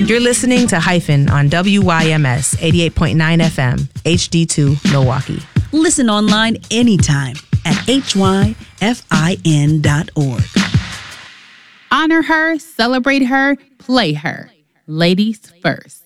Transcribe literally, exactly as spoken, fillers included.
You're listening to Hyphen on W Y M S eighty-eight point nine F M, H D two, Milwaukee. Listen online anytime at H Y F I N dot org. Honor her, celebrate her, play her. Ladies first.